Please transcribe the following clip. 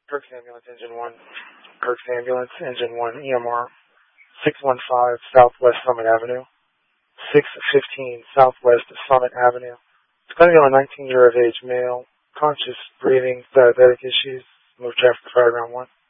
Kirk's Ambulance, Engine 1. Kirk's Ambulance, Engine 1, EMR. 615 Southwest Summit Avenue. 615 Southwest Summit Avenue. It's going to be on a 19-year of age male, conscious, breathing, diabetic issues. Move traffic to Fireground 1.